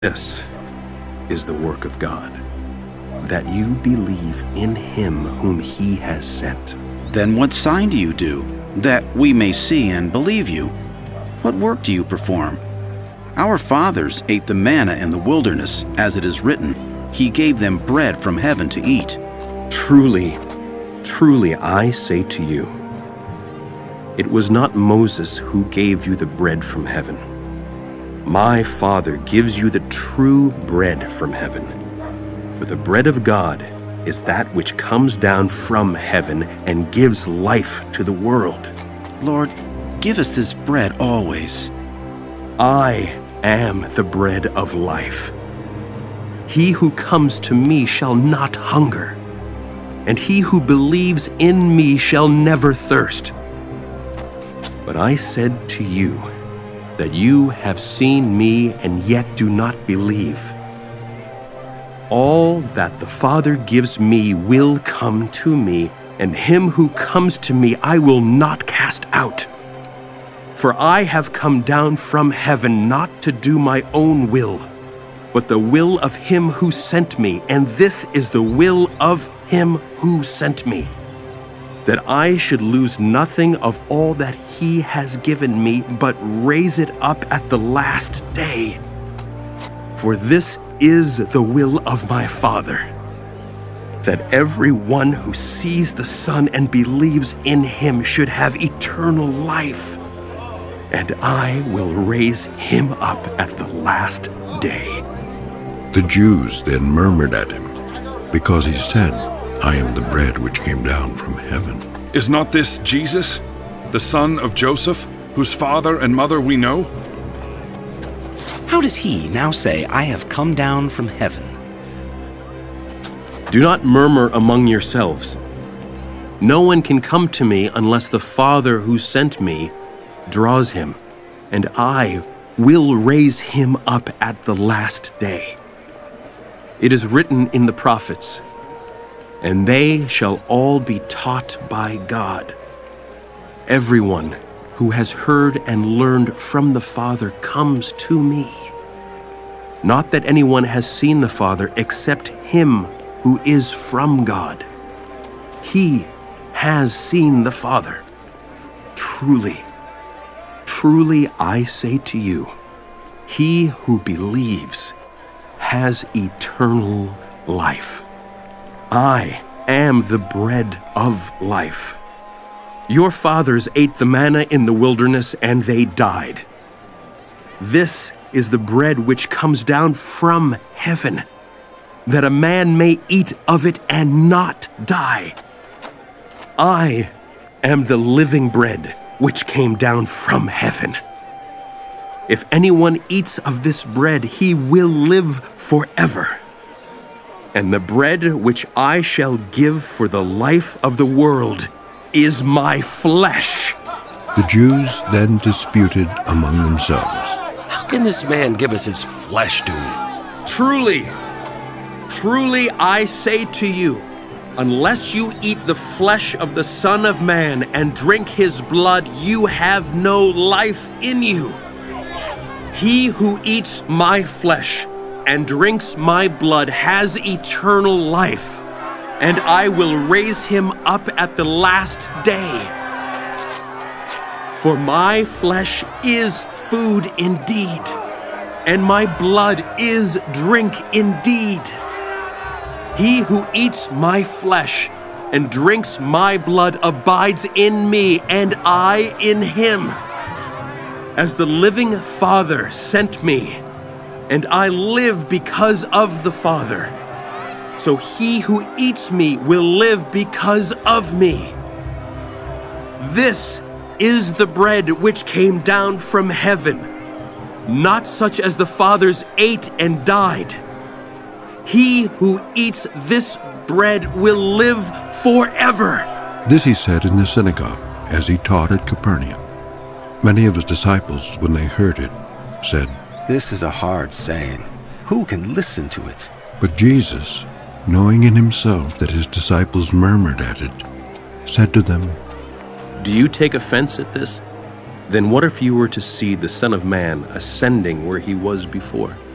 This is the work of God, that you believe in him whom he has sent. Then what sign do you do, that we may see and believe you? What work do you perform? Our fathers ate the manna in the wilderness, as it is written, He gave them bread from heaven to eat. Truly, truly, I say to you, it was not Moses who gave you the bread from heaven. My Father gives you the true bread from heaven. For the bread of God is that which comes down from heaven and gives life to the world. Lord, give us this bread always. I am the bread of life. He who comes to me shall not hunger, and he who believes in me shall never thirst. But I said to you that you have seen me and yet do not believe. All that the Father gives me will come to me, and him who comes to me I will not cast out. For I have come down from heaven not to do my own will, but the will of him who sent me, and this is the will of him who sent me, that I should lose nothing of all that he has given me, but raise it up at the last day. For this is the will of my Father, that everyone who sees the Son and believes in him should have eternal life, and I will raise him up at the last day. The Jews then murmured at him, because he said, I am the bread which came down from heaven. Is not this Jesus, the son of Joseph, whose father and mother we know? How does he now say, I have come down from heaven? Do not murmur among yourselves. No one can come to me unless the Father who sent me draws him, and I will raise him up at the last day. It is written in the prophets, and they shall all be taught by God. Everyone who has heard and learned from the Father comes to me. Not that anyone has seen the Father except him who is from God. He has seen the Father. Truly, truly I say to you, he who believes has eternal life. I am the bread of life. Your fathers ate the manna in the wilderness, and they died. This is the bread which comes down from heaven, that a man may eat of it and not die. I am the living bread which came down from heaven. If anyone eats of this bread, he will live forever. And the bread which I shall give for the life of the world is my flesh. The Jews then disputed among themselves. How can this man give us his flesh to eat? Truly, truly I say to you, unless you eat the flesh of the Son of Man and drink his blood, you have no life in you. He who eats my flesh and drinks my blood has eternal life, and I will raise him up at the last day. For my flesh is food indeed, and my blood is drink indeed. He who eats my flesh and drinks my blood abides in me, and I in him. As the living Father sent me, and I live because of the Father, so he who eats me will live because of me. This is the bread which came down from heaven, not such as the fathers ate and died. He who eats this bread will live forever. This he said in the synagogue, as he taught at Capernaum. Many of his disciples, when they heard it, said, This is a hard saying. Who can listen to it? But Jesus, knowing in himself that his disciples murmured at it, said to them, Do you take offense at this? Then what if you were to see the Son of Man ascending where he was before?